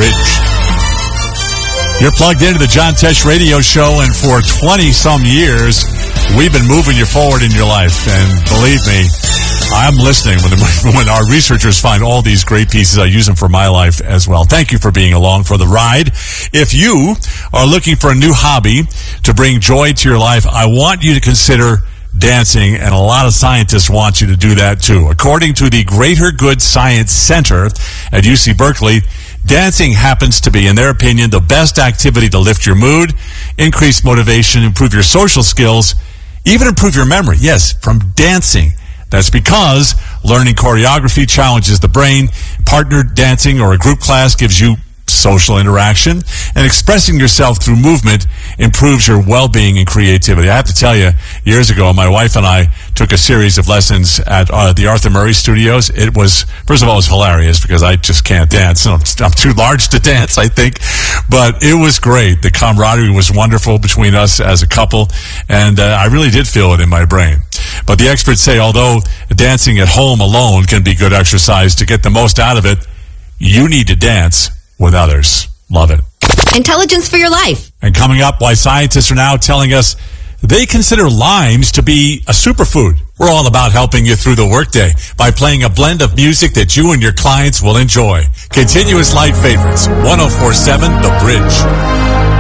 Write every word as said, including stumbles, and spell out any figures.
Bridge. You're plugged into the John Tesh Radio Show, and for twenty-some years, we've been moving you forward in your life. And believe me, I'm listening when, the, when our researchers find all these great pieces. I use them for my life as well. Thank you for being along for the ride. If you are looking for a new hobby to bring joy to your life, I want you to consider dancing, and a lot of scientists want you to do that too. According to the Greater Good Science Center at U C Berkeley, dancing happens to be, in their opinion, the best activity to lift your mood, increase motivation, improve your social skills, even improve your memory. Yes, from dancing. That's because learning choreography challenges the brain, partner dancing or a group class gives you social interaction, and expressing yourself through movement improves your well-being and creativity. I have to tell you, years ago, my wife and I took a series of lessons at uh, the Arthur Murray Studios. It was, first of all, it was hilarious because I just can't dance. I'm, I'm too large to dance, I think. But it was great. The camaraderie was wonderful between us as a couple, and uh, I really did feel it in my brain. But the experts say, although dancing at home alone can be good exercise, to get the most out of it, you need to dance with others. Love it. Intelligence for your life. And coming up, why scientists are now telling us they consider limes to be a superfood. We're all about helping you through the workday by playing a blend of music that you and your clients will enjoy. Continuous Light Favorites, one oh four point seven The Bridge.